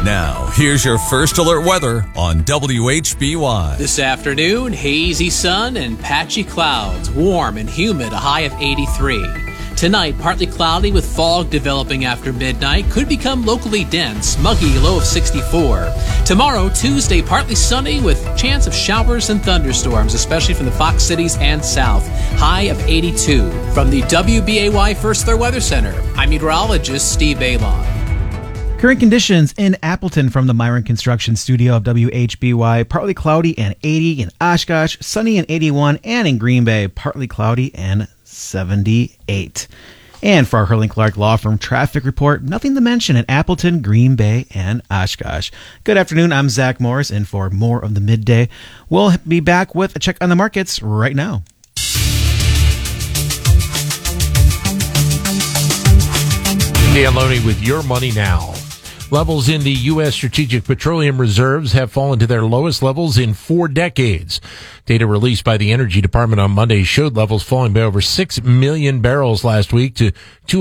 Now, here's your first alert weather on WHBY. This afternoon, hazy sun and patchy clouds, warm and humid, a high of 83. Tonight, partly cloudy with fog developing after midnight, could become locally dense, muggy, low of 64. Tomorrow, Tuesday, partly sunny with chance of showers and thunderstorms, especially from the Fox Cities and south, high of 82. From the WBAY First Alert Weather Center, I'm meteorologist Steve Balon. Current conditions in Appleton from the Myron Construction Studio of WHBY. Partly cloudy and 80 in Oshkosh, sunny and 81, and in Green Bay, partly cloudy and 78. And for our Hurling Clark Law Firm traffic report, nothing to mention in Appleton, Green Bay, and Oshkosh. Good afternoon, I'm Zach Morris, and for more of the midday, we'll be back with a check on the markets right now. Dan Loney with Your Money Now. Levels in the U.S. Strategic Petroleum Reserves have fallen to their lowest levels in 4 decades. Data released by the Energy Department on Monday showed levels falling by over 6 million barrels last week to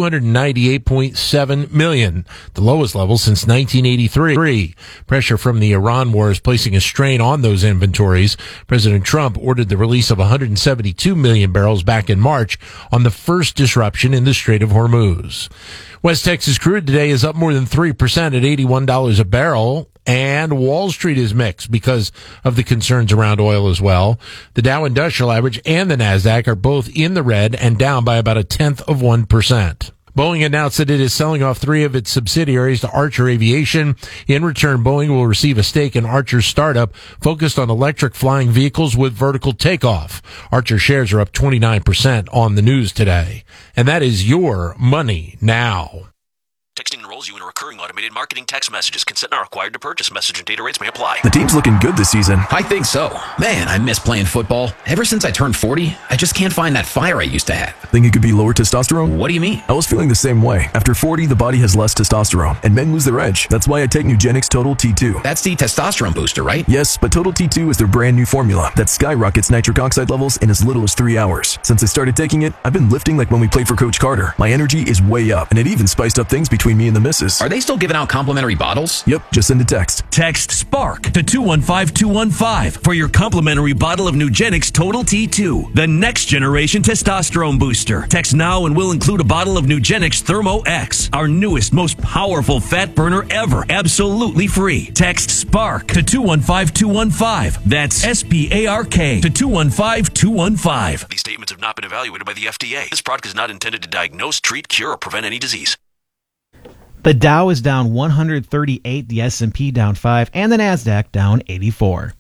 298.7 million, the lowest level since 1983. Pressure from the Iran war is placing a strain on those inventories. President Trump ordered the release of 172 million barrels back in March on the first disruption in the Strait of Hormuz. West Texas crude today is up more than 3% at $81 a barrel, and Wall Street is mixed because of the concerns around oil as well. The Dow Industrial Average and the NASDAQ are both in the red and down by about 0.1%. Boeing announced that it is selling off 3 of its subsidiaries to Archer Aviation. In return, Boeing will receive a stake in Archer's startup focused on electric flying vehicles with vertical takeoff. Archer shares are up 29% on the news today. And that is Your Money Now. Texting enrolls you in a recurring automated marketing text messages. Consent not required to purchase. Message and data rates may apply. The team's looking good this season. I think so. Man, I miss playing football. Ever since I turned 40, I just can't find that fire I used to have. Think it could be lower testosterone? What do you mean? I was feeling the same way. After 40, the body has less testosterone, and men lose their edge. That's why I take Nugenix Total T2. That's the testosterone booster, right? Yes, but Total T2 is their brand new formula that skyrockets nitric oxide levels in as little as 3 hours. Since I started taking it, I've been lifting like when we played for Coach Carter. My energy is way up, and it even spiced up things between me and the missus. Are they still giving out complimentary bottles? Yep, just send a text. Text SPARK to 215-215 for your complimentary bottle of Nugenix Total T2, the next generation testosterone booster. Text now and we'll include a bottle of Nugenix Thermo X, our newest, most powerful fat burner ever, absolutely free. Text SPARK to 215-215. That's SPARK to 215-215. These statements have not been evaluated by the FDA. This product is not intended to diagnose, treat, cure, or prevent any disease. The Dow is down 138, the S&P down 5, and the NASDAQ down 84.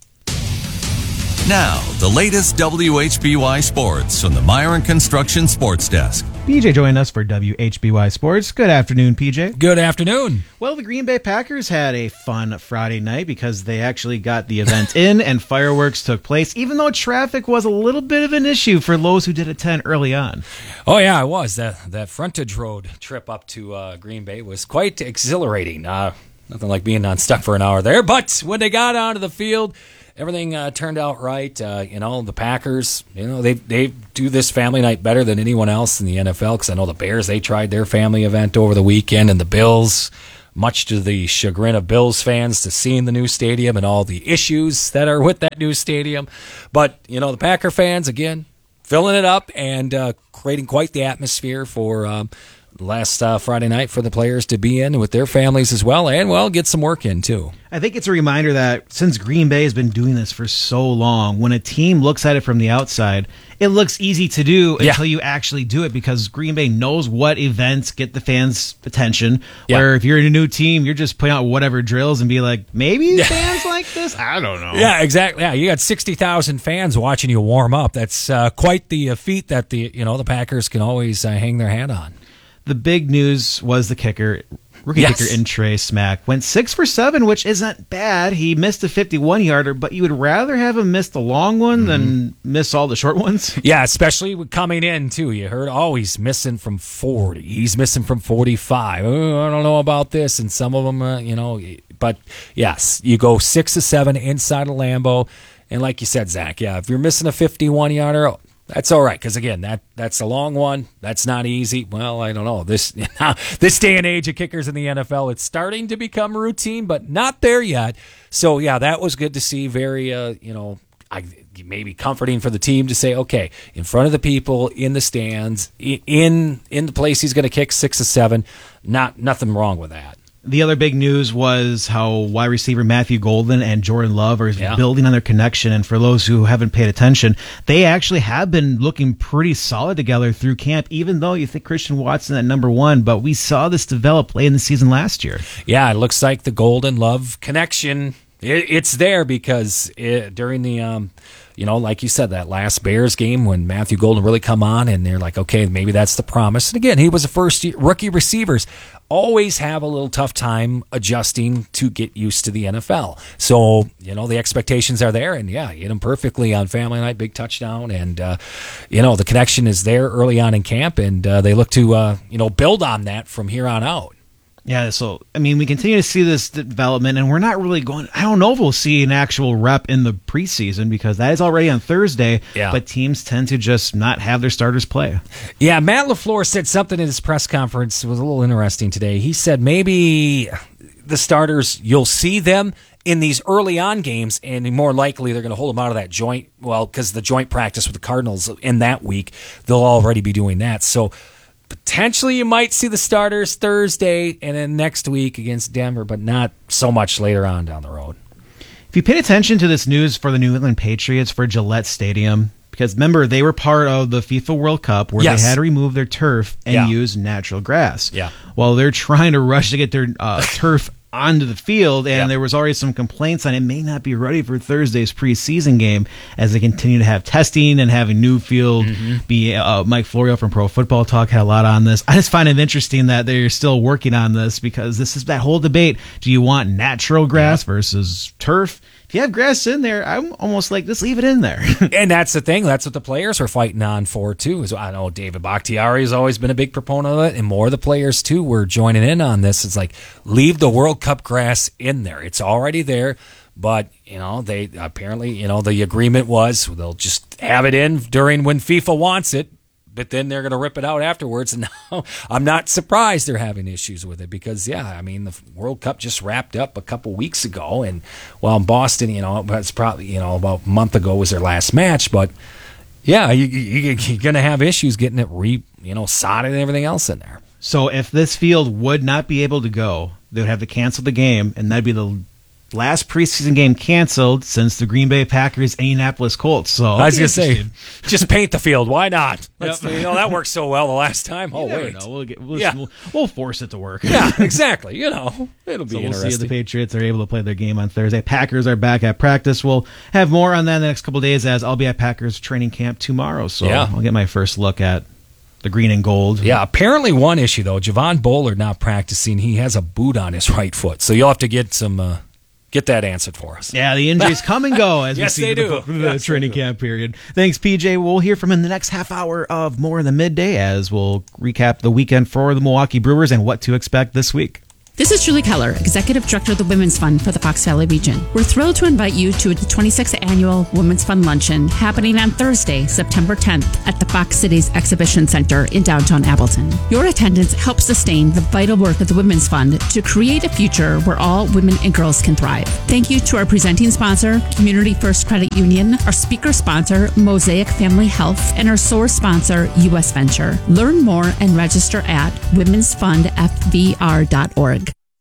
Now, the latest WHBY sports from the Myron Construction Sports Desk. PJ joined us for WHBY Sports. Good afternoon, PJ. Good afternoon. Well, the Green Bay Packers had a fun Friday night because they actually got the event in and fireworks took place, even though traffic was a little bit of an issue for those who did attend early on. Oh, yeah, it was. That frontage road trip up to Green Bay was quite exhilarating. Nothing like being stuck for an hour there. But when they got onto the field, everything turned out right. The Packers, they do this family night better than anyone else in the NFL because I know the Bears, they tried their family event over the weekend, and the Bills, much to the chagrin of Bills fans, to seeing the new stadium and all the issues that are with that new stadium. But, the Packer fans, again, filling it up and creating quite the atmosphere for last Friday night for the players to be in with their families as well, and, get some work in, too. I think it's a reminder that since Green Bay has been doing this for so long, when a team looks at it from the outside, it looks easy to do until you actually do it, because Green Bay knows what events get the fans' attention, where if you're in a new team, you're just putting out whatever drills and be like, maybe fans like this? I don't know. Yeah, exactly. Yeah, you got 60,000 fans watching you warm up. That's quite the feat that the Packers can always hang their hat on. The big news was the kicker, rookie kicker in Trey Smack. Went 6 for 7, which isn't bad. He missed a 51-yarder, but you would rather have him miss the long one than miss all the short ones? Yeah, especially with coming in, too. You heard, he's missing from 40. He's missing from 45. Oh, I don't know about this. And some of them, But, yes, you go 6 to 7 inside of Lambeau. And like you said, Zach, if you're missing a 51-yarder, That's all right, because again, that's a long one. That's not easy. Well, I don't know. This day and age of kickers in the NFL, it's starting to become routine, but not there yet. So yeah, that was good to see. Very maybe comforting for the team to say, okay, in front of the people, in the stands, in the place he's going to kick 6 or 7. Nothing wrong with that. The other big news was how wide receiver Matthew Golden and Jordan Love are building on their connection. And for those who haven't paid attention, they actually have been looking pretty solid together through camp, even though you think Christian Watson at number 1. But we saw this develop late in the season last year. Yeah, it looks like the Golden Love connection, it's there because during the like you said, that last Bears game when Matthew Golden really come on and they're like, okay, maybe that's the promise. And again, he was a first-year rookie. Receivers always have a little tough time adjusting to get used to the NFL. So, the expectations are there, and yeah, hit him perfectly on family night, big touchdown, and, the connection is there early on in camp, and they look to, build on that from here on out. Yeah, so, we continue to see this development, and we're not really going... I don't know if we'll see an actual rep in the preseason, because that is already on Thursday, but teams tend to just not have their starters play. Yeah, Matt LaFleur said something in his press conference. It was a little interesting today. He said maybe the starters, you'll see them in these early on games, and more likely they're going to hold them out of that joint, because the joint practice with the Cardinals in that week, they'll already be doing that. So... potentially you might see the starters Thursday and then next week against Denver, but not so much later on down the road. If you paid attention to this news for the New England Patriots for Gillette Stadium, because remember, they were part of the FIFA World Cup where they had to remove their turf and use natural grass. Yeah. Well, they're trying to rush to get their turf onto the field, and there was already some complaints on it may not be ready for Thursday's preseason game as they continue to have testing and have a new field. Mike Florio from Pro Football Talk had a lot on this. I just find it interesting that they're still working on this, because this is that whole debate. Do you want natural grass versus turf? If you have grass in there, I'm almost like, just leave it in there. And that's the thing. That's what the players are fighting on for, too. I know David Bakhtiari has always been a big proponent of it, and more of the players, too, were joining in on this. It's like, leave the World Cup grass in there. It's already there, but, they apparently, the agreement was they'll just have it in during when FIFA wants it, but then they're going to rip it out afterwards. And now I'm not surprised they're having issues with it because, the World Cup just wrapped up a couple weeks ago. And, in Boston, it's probably, about a month ago was their last match. But, you're going to have issues getting it sodded and everything else in there. So if this field would not be able to go, they would have to cancel the game, and that'd be the last preseason game canceled since the Green Bay Packers Indianapolis Colts. So I was going to say, just paint the field. Why not? That worked so well the last time. We'll force it to work. Yeah, exactly. It'll be interesting. We'll see if the Patriots are able to play their game on Thursday. Packers are back at practice. We'll have more on that in the next couple of days, as I'll be at Packers training camp tomorrow. So I'll get my first look at the green and gold. Yeah, apparently one issue, though, Javon Bullard not practicing. He has a boot on his right foot. So you'll have to get some... get that answered for us. Yeah, the injuries come and go as we see the training camp period. Thanks, PJ. We'll hear from him in the next half hour of More in the Midday as we'll recap the weekend for the Milwaukee Brewers and what to expect this week. This is Julie Keller, Executive Director of the Women's Fund for the Fox Valley region. We're thrilled to invite you to the 26th Annual Women's Fund Luncheon happening on Thursday, September 10th at the Fox Cities Exhibition Center in downtown Appleton. Your attendance helps sustain the vital work of the Women's Fund to create a future where all women and girls can thrive. Thank you to our presenting sponsor, Community First Credit Union, our speaker sponsor, Mosaic Family Health, and our source sponsor, U.S. Venture. Learn more and register at womensfundfvr.org.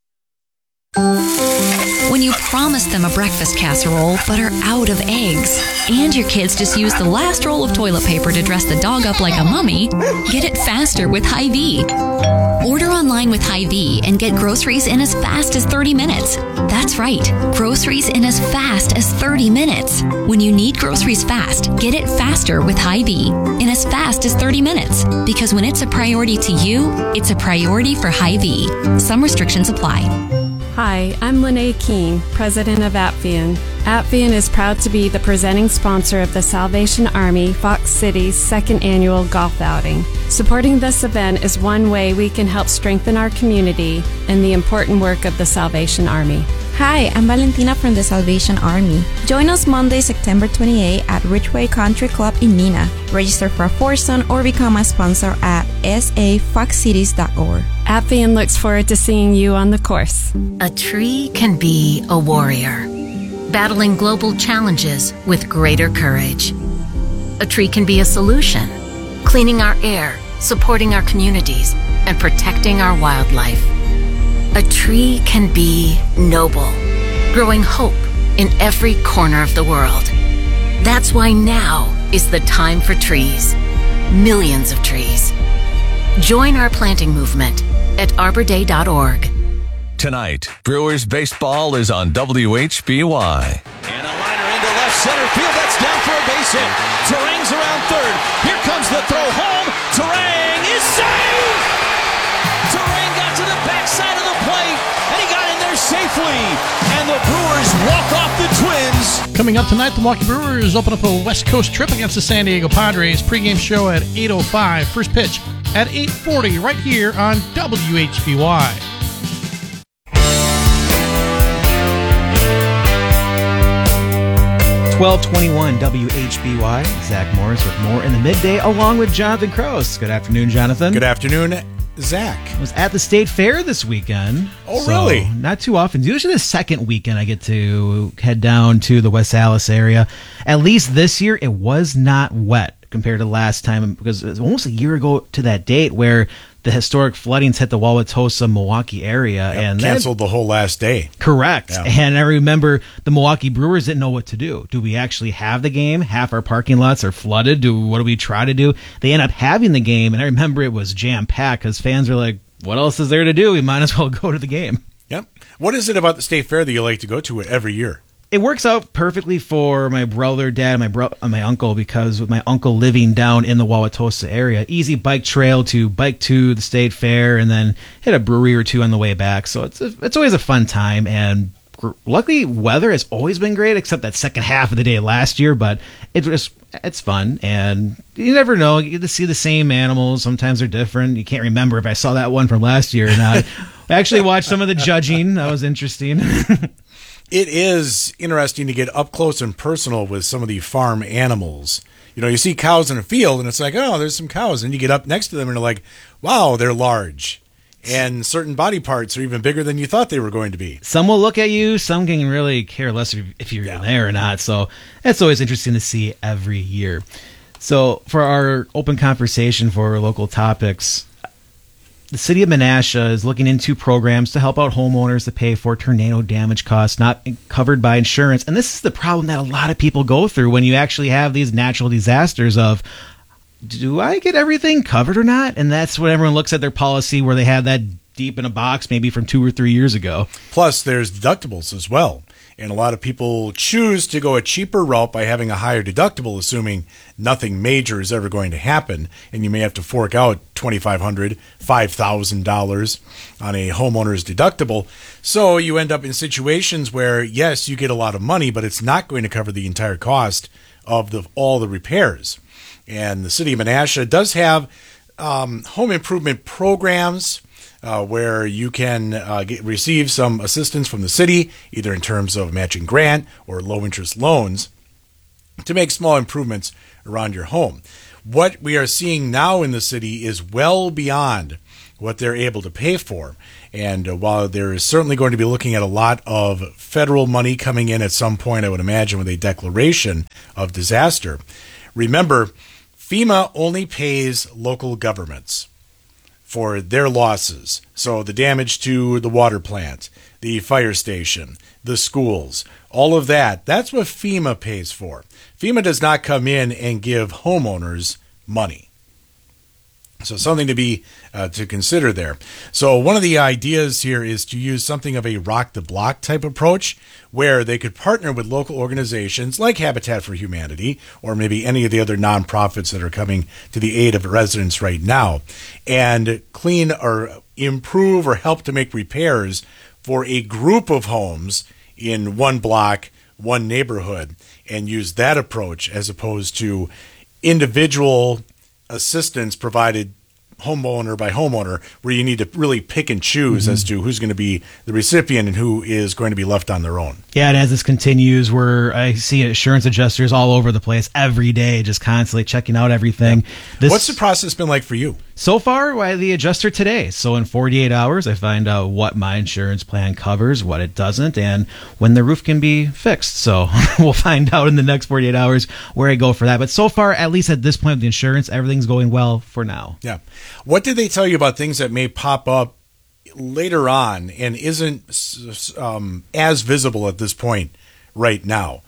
When you promise them a breakfast casserole but are out of eggs, and your kids just use the last roll of toilet paper to dress the dog up like a mummy, get it faster with Hy-Vee. Order online with Hy-Vee and get groceries in as fast as 30 minutes. That's right, groceries in as fast as 30 minutes. When you need groceries fast, get it faster with Hy-Vee in as fast as 30 minutes. Because when it's a priority to you, it's a priority for Hy-Vee. Some restrictions apply. Hi, I'm Lene Keene, President of Apvian. Apvian is proud to be the presenting sponsor of the Salvation Army Fox Cities second annual golf outing. Supporting this event is one way we can help strengthen our community and the important work of the Salvation Army. Hi, I'm Valentina from the Salvation Army. Join us Monday, September 28 at Ridgeway Country Club in Neenah. Register for a foursome or become a sponsor at safoxcities.org. Appian looks forward to seeing you on the course. A tree can be a warrior, battling global challenges with greater courage. A tree can be a solution, cleaning our air, supporting our communities, and protecting our wildlife. A tree can be noble, growing hope in every corner of the world. That's why now is the time for trees. Millions of trees. Join our planting movement at arborday.org. Tonight, Brewers baseball is on WHBY. And a liner into left center field. That's down for a base hit. Terang's around third. Here comes the throw home. Terang is safe! Terang got to the backside of the plate, and he got in there safely. And the Brewers walk off the Twins. Coming up tonight, the Milwaukee Brewers open up a West Coast trip against the San Diego Padres. Pre-game show at 8:05. First pitch at 8:40 right here on WHBY. 1221 WHBY. Zach Morris with more in the midday, along with Jonathan Kraus. Good afternoon, Jonathan. Good afternoon, Zach. I was at the State Fair this weekend. Oh, really? Not too often. Usually the second weekend I get to head down to the West Allis area. At least this year, it was not wet compared to last time, because it was almost a year ago to that date where the historic floodings hit the Wauwatosa, Milwaukee area. And canceled the whole last day. Correct. Yeah. And I remember the Milwaukee Brewers didn't know what to do. Do we actually have the game? Half our parking lots are flooded. What do we try to do? They end up having the game, and I remember it was jam-packed because fans were like, what else is there to do? We might as well go to the game. Yep. What is it about the State Fair that you like to go to every year? It works out perfectly for my brother, dad, and my uncle, because with my uncle living down in the Wauwatosa area, easy bike trail to bike to the State Fair and then hit a brewery or two on the way back. So it's always a fun time, and luckily weather has always been great except that second half of the day last year, but it's fun, and you never know. You get to see the same animals. Sometimes they're different. You can't remember if I saw that one from last year or not. I actually watched some of the judging. That was interesting. It is interesting to get up close and personal with some of the farm animals. You know, you see cows in a field, and it's like, oh, there's some cows. And you get up next to them, and you're like, wow, they're large. And certain body parts are even bigger than you thought they were going to be. Some will look at you. Some can really care less if you're there or not. So that's always interesting to see every year. So for our open conversation for local topics, the city of Menasha is looking into programs to help out homeowners to pay for tornado damage costs not covered by insurance. And this is the problem that a lot of people go through when you actually have these natural disasters of, do I get everything covered or not? And that's when everyone looks at their policy where they have that deep in a box maybe from 2 or 3 years ago. Plus, there's deductibles as well. And a lot of people choose to go a cheaper route by having a higher deductible, assuming nothing major is ever going to happen. And you may have to fork out $2,500, $5,000 on a homeowner's deductible. So you end up in situations where, yes, you get a lot of money, but it's not going to cover the entire cost of all the repairs. And the city of Menasha does have home improvement programs where you can receive some assistance from the city, either in terms of matching grant or low-interest loans, to make small improvements around your home. What we are seeing now in the city is well beyond what they're able to pay for. And while there is certainly going to be looking at a lot of federal money coming in at some point, I would imagine, with a declaration of disaster, remember, FEMA only pays local governments for their losses. So the damage to the water plant, the fire station, the schools, all of that, that's what FEMA pays for. FEMA does not come in and give homeowners money. So something to be to consider there. So one of the ideas here is to use something of a rock the block type approach, where they could partner with local organizations like Habitat for Humanity or maybe any of the other nonprofits that are coming to the aid of residents right now, and clean or improve or help to make repairs for a group of homes in one block, one neighborhood, and use that approach as opposed to individual assistance provided homeowner by homeowner, where you need to really pick and choose as to who's going to be the recipient and who is going to be left on their own. Yeah, and as this continues, where I see insurance adjusters all over the place every day, just constantly checking out everything. What's the process been like for you? So far, the adjuster today. So in 48 hours, I find out what my insurance plan covers, what it doesn't, and when the roof can be fixed. So we'll find out in the next 48 hours where I go for that. But so far, at least at this point with the insurance, everything's going well for now. Yeah. What did they tell you about things that may pop up later on and isn't as visible at this point right now?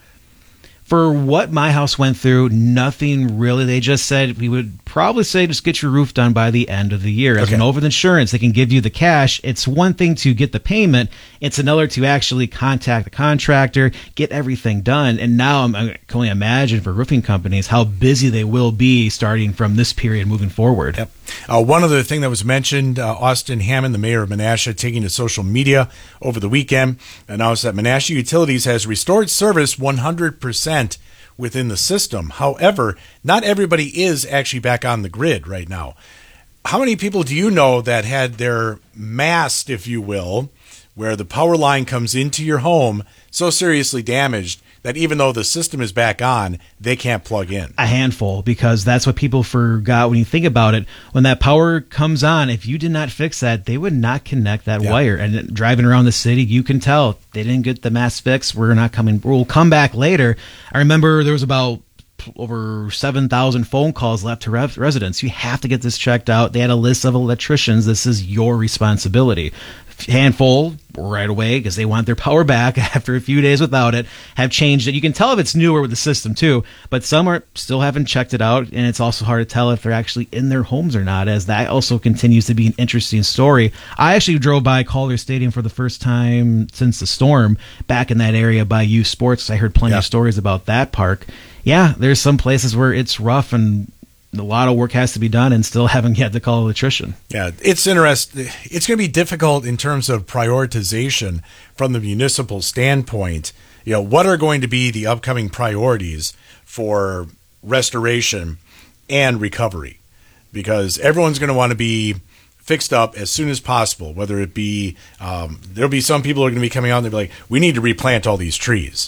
For what my house went through, nothing really. They just said we would probably say just get your roof done by the end of the year. As we know with insurance, they can give you the cash. It's one thing to get the payment. It's another to actually contact the contractor, get everything done. And now I can only imagine for roofing companies how busy they will be starting from this period moving forward. Yep. One other thing that was mentioned, Austin Hammond, the mayor of Menasha, taking to social media over the weekend, announced that Menasha Utilities has restored service 100% within the system. However, not everybody is actually back on the grid right now. How many people do you know that had their mast, if you will, where the power line comes into your home, so seriously damaged that even though the system is back on, they can't plug in? A handful, because that's what people forgot when you think about it. When that power comes on, if you did not fix that, they would not connect that wire. And driving around the city, you can tell they didn't get the mast fixed. We're not coming. We'll come back later. I remember there was about over 7,000 phone calls left to residents. You have to get this checked out. They had a list of electricians. This is your responsibility. Handful right away because they want their power back after a few days without it, have changed it. You can tell if it's newer with the system too, but some still haven't checked it out, and it's also hard to tell if they're actually in their homes or not, as that also continues to be an interesting story. I actually drove by Calder Stadium for the first time since the storm back in that area by U Sports. I heard plenty of stories about that park. Yeah, there's some places where it's rough and a lot of work has to be done and still haven't yet to call an electrician. Yeah, it's interesting. It's going to be difficult in terms of prioritization from the municipal standpoint. You know, what are going to be the upcoming priorities for restoration and recovery? Because everyone's going to want to be fixed up as soon as possible, whether it be, there'll be some people who are going to be coming out and they'll be like, we need to replant all these trees.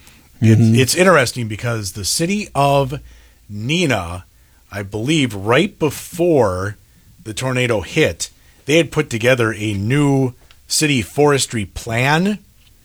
It's interesting because the city of Neenah, I believe right before the tornado hit, they had put together a new city forestry plan.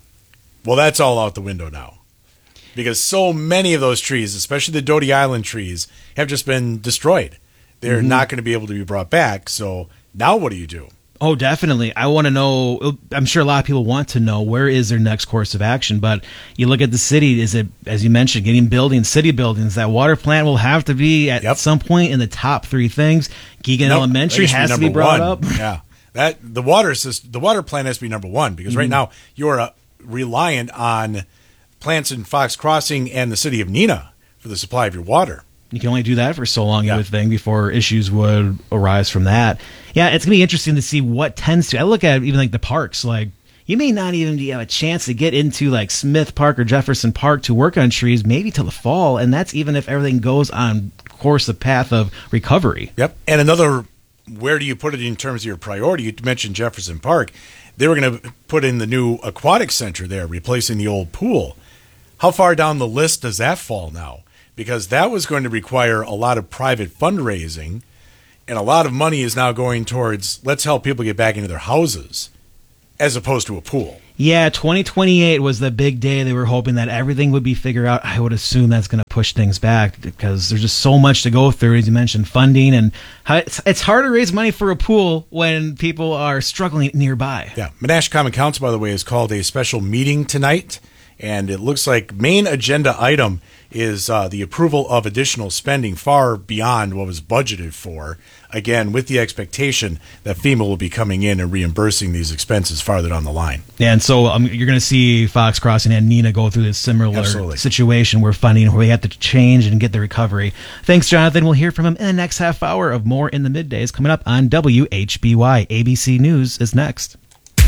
Well, that's all out the window now because so many of those trees, especially the Doty Island trees, have just been destroyed. They're not going to be able to be brought back. So now what do you do? Oh, definitely. I want to know. I'm sure a lot of people want to know where is their next course of action. But you look at the city, is it, as you mentioned, getting buildings, city buildings? That water plant will have to be at some point in the top three things. Geegan Elementary has to be brought up. Yeah, that the water plant has to be number one because right now you are reliant on plants in Fox Crossing and the city of Neenah for the supply of your water. You can only do that for so long, you would think, before issues would arise from that. Yeah, it's going to be interesting to see what tends to. I look at even like the parks. Like, you may not even have a chance to get into like Smith Park or Jefferson Park to work on trees maybe till the fall, and that's even if everything goes on course, the path of recovery. Yep. And another, where do you put it in terms of your priority? You mentioned Jefferson Park. They were going to put in the new aquatic center there, replacing the old pool. How far down the list does that fall now? Because that was going to require a lot of private fundraising, and a lot of money is now going towards let's help people get back into their houses as opposed to a pool. Yeah, 2028 was the big day. They were hoping that everything would be figured out. I would assume that's going to push things back because there's just so much to go through, as you mentioned, funding. And it's hard to raise money for a pool when people are struggling nearby. Yeah, Menasha Common Council, by the way, has called a special meeting tonight, and it looks like main agenda item is the approval of additional spending far beyond what was budgeted for, again, with the expectation that FEMA will be coming in and reimbursing these expenses farther down the line. Yeah, and so you're going to see Fox Crossing and Neenah go through this similar situation where funding, where we have to change and get the recovery. Thanks, Jonathan. We'll hear from him in the next half hour of More in the Middays coming up on WHBY. ABC News is next.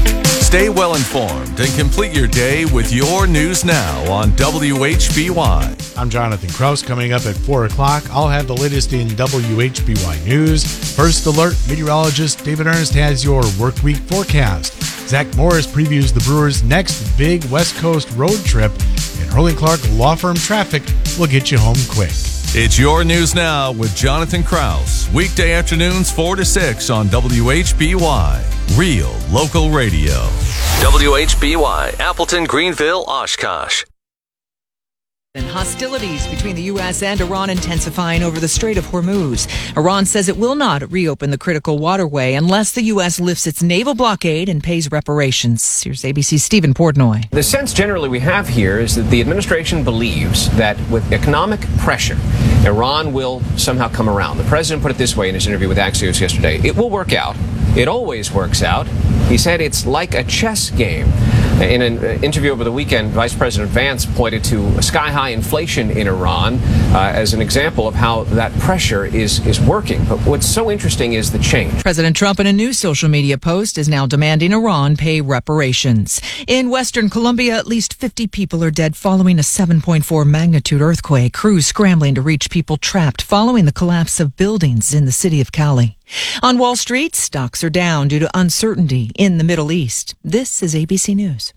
Stay well informed and complete your day with your News Now on WHBY. I'm Jonathan Kraus. Coming up at 4 o'clock, I'll have the latest in WHBY news. First Alert meteorologist David Ernst has your workweek forecast. Zach Morris previews the Brewers' next big West Coast road trip. And Hurley Clark Law Firm Traffic will get you home quick. It's your News Now with Jonathan Kraus. Weekday afternoons 4 to 6 on WHBY. Real local radio. WHBY, Appleton, Greenville, Oshkosh. And hostilities between the U.S. and Iran intensifying over the Strait of Hormuz. Iran says it will not reopen the critical waterway unless the U.S. lifts its naval blockade and pays reparations. Here's ABC's Stephen Portnoy. The sense generally we have here is that the administration believes that with economic pressure, Iran will somehow come around. The president put it this way in his interview with Axios yesterday. It will work out. It always works out. He said it's like a chess game. In an interview over the weekend, Vice President Vance pointed to sky-high inflation in Iran as an example of how that pressure is working. But what's so interesting is the change. President Trump, in a new social media post, is now demanding Iran pay reparations. In Western Colombia, at least 50 people are dead following a 7.4 magnitude earthquake. Crews scrambling to reach people trapped following the collapse of buildings in the city of Cali. On Wall Street, stocks are down due to uncertainty in the Middle East. This is ABC News.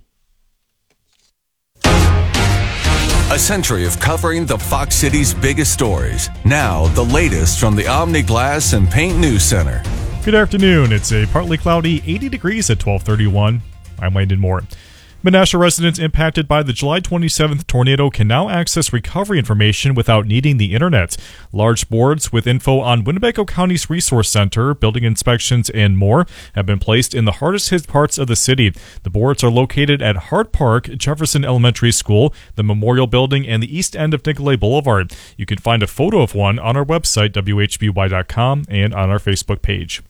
A century of covering the Fox City's biggest stories. Now, the latest from the Omni Glass and Paint News Center. Good afternoon. It's a partly cloudy 80 degrees at 12:31. I'm Landon Moore. Menasha residents impacted by the July 27th tornado can now access recovery information without needing the internet. Large boards with info on Winnebago County's Resource Center, building inspections, and more have been placed in the hardest hit parts of the city. The boards are located at Hart Park, Jefferson Elementary School, the Memorial Building, and the east end of Nicolay Boulevard. You can find a photo of one on our website, WHBY.com, and on our Facebook page.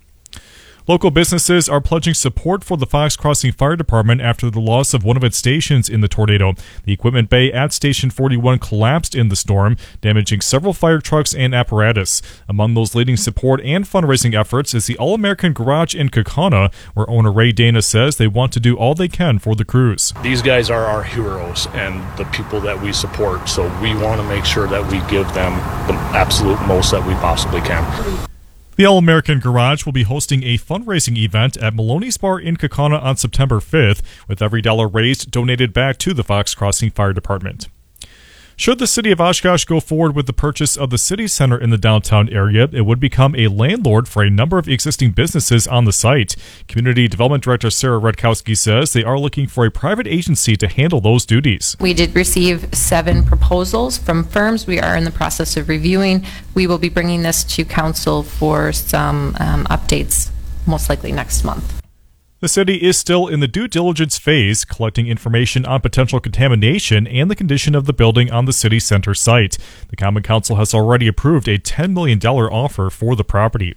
Local businesses are pledging support for the Fox Crossing Fire Department after the loss of one of its stations in the tornado. The equipment bay at Station 41 collapsed in the storm, damaging several fire trucks and apparatus. Among those leading support and fundraising efforts is the All-American Garage in Kaukauna, where owner Ray Dana says they want to do all they can for the crews. These guys are our heroes and the people that we support, so we want to make sure that we give them the absolute most that we possibly can. The All-American Garage will be hosting a fundraising event at Maloney's Bar in Kaukauna on September 5th, with every dollar raised donated back to the Fox Crossing Fire Department. Should the city of Oshkosh go forward with the purchase of the city center in the downtown area, it would become a landlord for a number of existing businesses on the site. Community Development Director Sarah Redkowski says they are looking for a private agency to handle those duties. We did receive 7 proposals from firms. We are in the process of reviewing. We will be bringing this to council for some updates, most likely next month. The city is still in the due diligence phase, collecting information on potential contamination and the condition of the building on the city center site. The Common Council has already approved a $10 million offer for the property.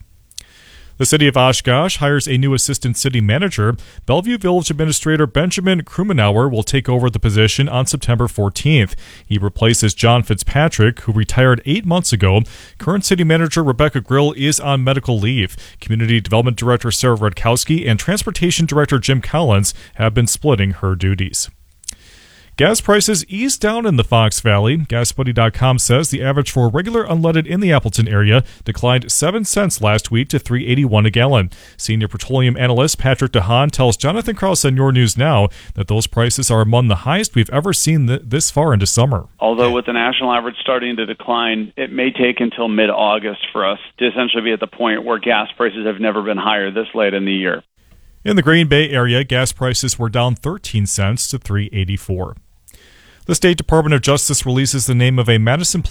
The city of Oshkosh hires a new assistant city manager. Bellevue Village Administrator Benjamin Krumenauer will take over the position on September 14th. He replaces John Fitzpatrick, who retired 8 months ago. Current city manager Rebecca Grill is on medical leave. Community Development Director Sarah Redkowski and Transportation Director Jim Collins have been splitting her duties. Gas prices eased down in the Fox Valley. GasBuddy.com says the average for regular unleaded in the Appleton area declined 7 cents last week to $3.81 a gallon. Senior petroleum analyst Patrick DeHaan tells Jonathan Kraus on Your News Now that those prices are among the highest we've ever seen this far into summer. Although with the national average starting to decline, it may take until mid-August for us to essentially be at the point where gas prices have never been higher this late in the year. In the Green Bay area, gas prices were down 13 cents to $3.84. The State Department of Justice releases the name of a Madison